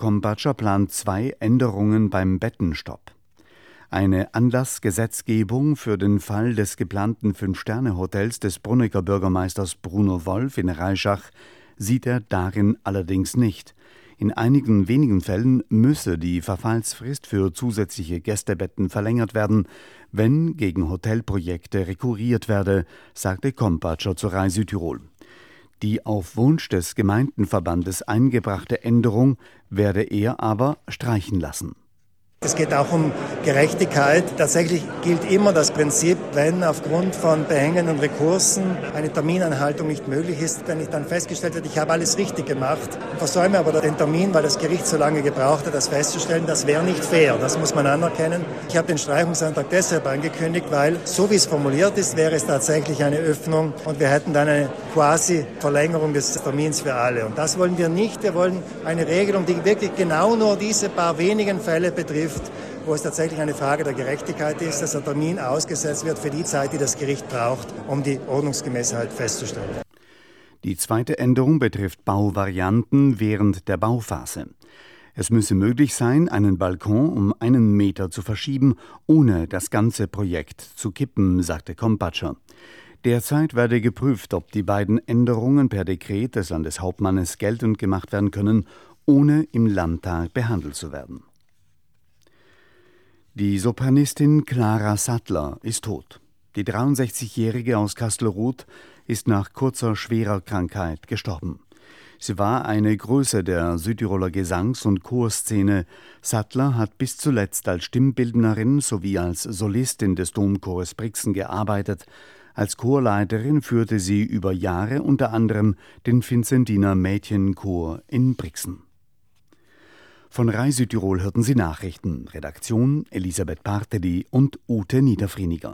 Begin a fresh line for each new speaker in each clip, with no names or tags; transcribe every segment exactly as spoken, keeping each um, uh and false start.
Krombacher plant zwei Änderungen beim Bettenstopp. Eine Anlassgesetzgebung für den Fall des geplanten Fünf-Sterne-Hotels des Brunnecker Bürgermeisters Bruno Wolf in Reischach sieht er darin allerdings nicht. In einigen wenigen Fällen müsse die Verfallsfrist für zusätzliche Gästebetten verlängert werden, wenn gegen Hotelprojekte rekurriert werde, sagte Krombacher zu Rai Südtirol. Die auf Wunsch des Gemeindenverbandes eingebrachte Änderung werde er aber streichen lassen.
Es geht auch um Gerechtigkeit. Tatsächlich gilt immer das Prinzip, wenn aufgrund von Behängen und Rekursen eine Termineinhaltung nicht möglich ist, wenn ich dann festgestellt wird, ich habe alles richtig gemacht, versäume aber den Termin, weil das Gericht so lange gebraucht hat, das festzustellen, das wäre nicht fair. Das muss man anerkennen. Ich habe den Streichungsantrag deshalb angekündigt, weil so wie es formuliert ist, wäre es tatsächlich eine Öffnung und wir hätten dann eine quasi Verlängerung des Termins für alle. Und das wollen wir nicht. Wir wollen eine Regelung, die wirklich genau nur diese paar wenigen Fälle betrifft, wo es tatsächlich eine Frage der Gerechtigkeit ist, dass der Termin ausgesetzt wird für die Zeit, die das Gericht braucht, um die Ordnungsgemäßheit festzustellen.
Die zweite Änderung betrifft Bauvarianten während der Bauphase. Es müsse möglich sein, einen Balkon um einen Meter zu verschieben, ohne das ganze Projekt zu kippen, sagte Krombacher. Derzeit werde geprüft, ob die beiden Änderungen per Dekret des Landeshauptmannes geltend gemacht werden können, ohne im Landtag behandelt zu werden. Die Sopranistin Clara Sattler ist tot. Die dreiundsechzigjährige aus Kastelruth ist nach kurzer, schwerer Krankheit gestorben. Sie war eine Größe der Südtiroler Gesangs- und Chorszene. Sattler hat bis zuletzt als Stimmbildnerin sowie als Solistin des Domchores Brixen gearbeitet. Als Chorleiterin führte sie über Jahre unter anderem den Vinzentiner Mädchenchor in Brixen. Von Rai Südtirol hörten Sie Nachrichten. Redaktion Elisabeth Parteli und Ute Niederfrieniger.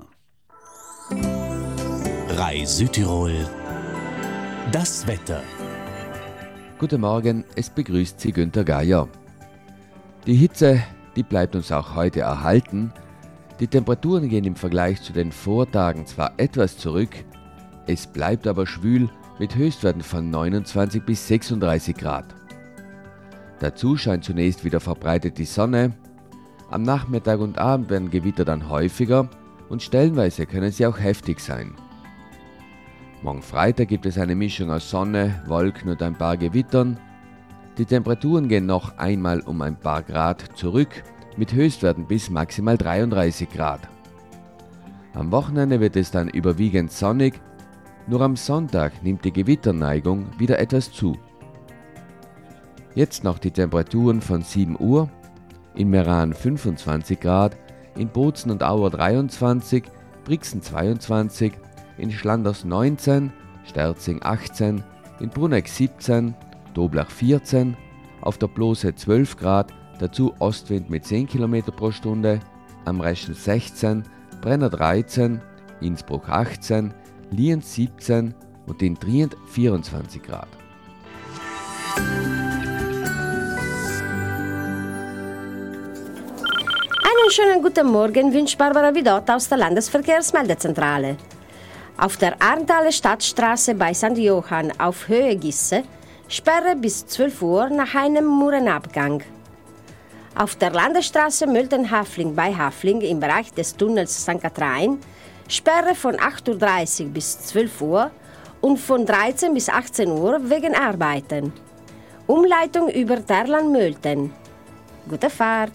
Rai Südtirol. Das Wetter.
Guten Morgen, es begrüßt Sie Günther Geier. Die Hitze, die bleibt uns auch heute erhalten. Die Temperaturen gehen im Vergleich zu den Vortagen zwar etwas zurück, es bleibt aber schwül mit Höchstwerten von neunundzwanzig bis sechsunddreißig Grad. Dazu scheint zunächst wieder verbreitet die Sonne. Am Nachmittag und Abend werden Gewitter dann häufiger und stellenweise können sie auch heftig sein. Morgen Freitag gibt es eine Mischung aus Sonne, Wolken und ein paar Gewittern. Die Temperaturen gehen noch einmal um ein paar Grad zurück, mit Höchstwerten bis maximal dreiunddreißig Grad. Am Wochenende wird es dann überwiegend sonnig, nur am Sonntag nimmt die Gewitterneigung wieder etwas zu. Jetzt noch die Temperaturen von sieben Uhr, in Meran fünfundzwanzig Grad, in Bozen und Auer dreiundzwanzig, Brixen zweiundzwanzig, in Schlanders neunzehn, Sterzing achtzehn, in Bruneck siebzehn, Doblach vierzehn, auf der Blose zwölf Grad, dazu Ostwind mit zehn Kilometer pro Stunde, am Reschen sechzehn, Brenner dreizehn, Innsbruck achtzehn, Lienz siebzehn und in Trient vierundzwanzig Grad.
Einen schönen guten Morgen wünscht Barbara Vidot aus der Landesverkehrsmeldezentrale. Auf der Arnthaler Stadtstraße bei Sankt Johann auf Höhe Gisse Sperre bis zwölf Uhr nach einem Murenabgang. Auf der Landesstraße Mölten-Hafling bei Hafling im Bereich des Tunnels Sankt Katharin Sperre von acht Uhr dreißig bis zwölf Uhr und von dreizehn bis achtzehn Uhr wegen Arbeiten. Umleitung über Terlan-Mölten. Gute Fahrt!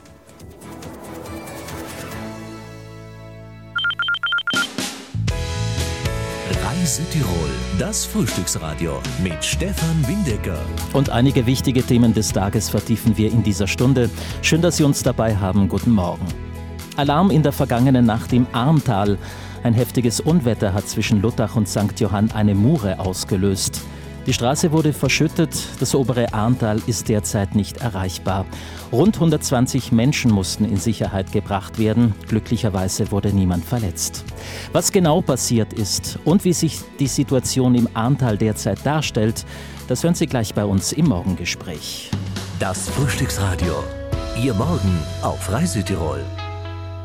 Rai Südtirol, das Frühstücksradio mit Stefan Windecker.
Und einige wichtige Themen des Tages vertiefen wir in dieser Stunde. Schön, dass Sie uns dabei haben. Guten Morgen. Alarm in der vergangenen Nacht im Arntal. Ein heftiges Unwetter hat zwischen Luttach und Sankt Johann eine Mure ausgelöst. Die Straße wurde verschüttet, das obere Arntal ist derzeit nicht erreichbar. Rund hundertzwanzig Menschen mussten in Sicherheit gebracht werden. Glücklicherweise wurde niemand verletzt. Was genau passiert ist und wie sich die Situation im Arntal derzeit darstellt, das hören Sie gleich bei uns im Morgengespräch.
Das Frühstücksradio. Ihr Morgen auf Rai Südtirol.